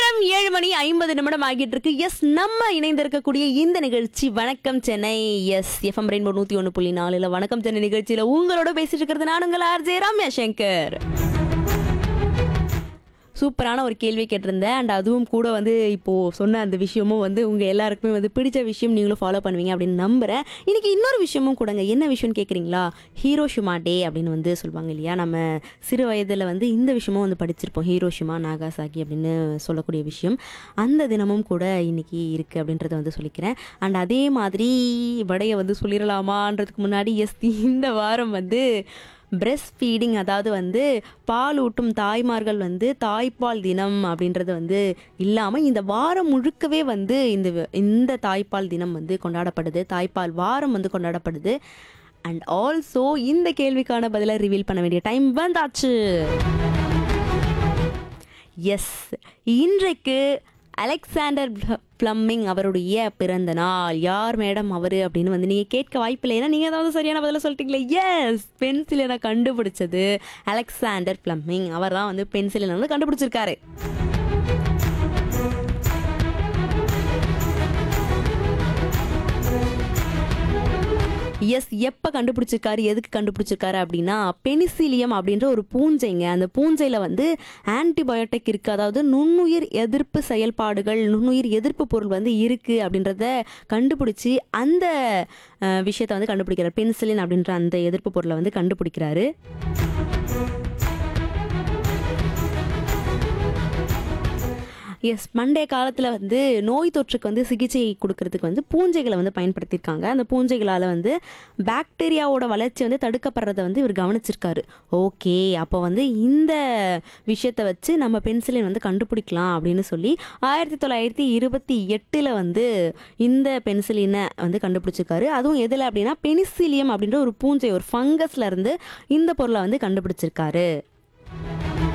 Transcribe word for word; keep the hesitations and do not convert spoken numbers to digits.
நேரம் ஏழு மணி ஐம்பது நிமிடம் ஆகிட்டு இருக்கு. எஸ், நம்ம இணைந்திருக்கக்கூடிய இந்த நிகழ்ச்சி வணக்கம் சென்னை. எஸ், எஃப்எம் ரெயின்போ நூத்தி ஒன்று புள்ளி நாலுல வணக்கம் சென்னை நிகழ்ச்சியில உங்களோட பேசிட்டு இருக்கிறது நான் உங்கள் ஆர்ஜே ரம்யா சங்கர். சூப்பரான ஒரு கேள்வி கேட்டிருந்தேன். அண்ட் அதுவும் கூட வந்து இப்போது சொன்ன அந்த விஷயமும் வந்து உங்கள் எல்லாருக்குமே வந்து பிடிச்ச விஷயம், நீங்களும் ஃபாலோ பண்ணுவீங்க அப்படின்னு நம்புகிறேன். இன்றைக்கி இன்னொரு விஷயமும் கூடங்க. என்ன விஷயம்னு கேட்குறீங்களா? ஹீரோஷிமா டே அப்படின்னு வந்து சொல்லுவாங்க இல்லையா? நம்ம சிறு வயதில் வந்து இந்த விஷயமும் வந்து படிச்சிருப்போம். ஹீரோஷிமா நாகாசாகி அப்படின்னு சொல்லக்கூடிய விஷயம். அந்த தினமும் கூட இன்றைக்கி இருக்குது அப்படின்றத வந்து சொல்லிக்கிறேன். அண்ட் அதே மாதிரி விடையை வந்து சொல்லிடலாமான்றதுக்கு முன்னாடி, எஸ், இந்த வாரம் வந்து பிரெஸ்ட் ஃபீடிங், அதாவது வந்து பால் ஊட்டும் தாய்மார்கள் வந்து தாய்ப்பால் தினம் அப்படின்றது வந்து இல்லாமல் இந்த வாரம் முழுக்கவே வந்து இந்த இந்த தாய்ப்பால் தினம் வந்து கொண்டாடப்படுது. தாய்ப்பால் வாரம் வந்து கொண்டாடப்படுது. அண்ட் ஆல்சோ இந்த கேள்விக்கான பதிலை ரிவீல் பண்ண வேண்டிய டைம் வந்தாச்சு. எஸ், இன்றைக்கு அலெக்சாண்டர் ஃப்ளமிங் அவருடைய பிறந்த நாள். யார் மேடம் அவர் அப்படின்னு வந்து நீங்கள் கேட்க வாய்ப்பில்லை, ஏன்னா நீங்கள் ஏதாவது சரியான பதில சொல்லிட்டீங்களே. எஸ், பென்சிலினை கண்டுபிடிச்சது அலெக்சாண்டர் ஃப்ளமிங். அவர் தான் வந்து பென்சிலினை வந்து கண்டுபிடிச்சிருக்காரு. எஸ், எப்போ கண்டுபிடிச்சிருக்காரு, எதுக்கு கண்டுபிடிச்சிருக்காரு அப்படின்னா, பெனிசிலியம் அப்படின்ற ஒரு பூஞ்சைங்க. அந்த பூஞ்சையில் வந்து ஆன்டிபயோட்டிக் இருக்குது, அதாவது நுண்ணுயிர் எதிர்ப்பு செயல்பாடுகள், நுண்ணுயிர் எதிர்ப்பு பொருள் வந்து இருக்குது அப்படின்றத கண்டுபிடிச்சி அந்த விஷயத்தை வந்து கண்டுபிடிக்கிறார். பெனிசிலின் அப்படின்ற அந்த எதிர்ப்பு பொருளை வந்து கண்டுபிடிக்கிறாரு. எஸ், பண்டைய காலத்தில் வந்து நோய் தொற்றுக்கு வந்து சிகிச்சை கொடுக்கறதுக்கு வந்து பூஞ்சைகளை வந்து பயன்படுத்தியிருக்காங்க. அந்த பூஞ்சைகளால் வந்து பாக்டீரியாவோட வளர்ச்சி வந்து தடுக்கப்படுறதை வந்து இவர் கவனிச்சிருக்காரு. ஓகே, அப்போ வந்து இந்த விஷயத்தை வச்சு நம்ம பென்சிலின் வந்து கண்டுபிடிக்கலாம் அப்படின்னு சொல்லி ஆயிரத்தி தொள்ளாயிரத்தி இருபத்தி எட்டில் வந்து இந்த பென்சிலினை வந்து கண்டுபிடிச்சிருக்காரு. அதுவும் எதில் அப்படின்னா பெனிசிலியம் அப்படின்ற ஒரு பூஞ்சை, ஒரு ஃபங்கஸ்ல இருந்து இந்த பொருளை வந்து கண்டுபிடிச்சிருக்காரு.